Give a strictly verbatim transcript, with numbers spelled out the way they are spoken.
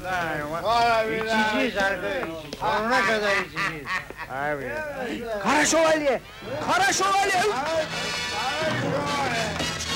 İçeceğiz arkadaş. Sonuna kadar içeceğiz. Abi. Kara şövalye! Kara şövalye! Kara şövalye!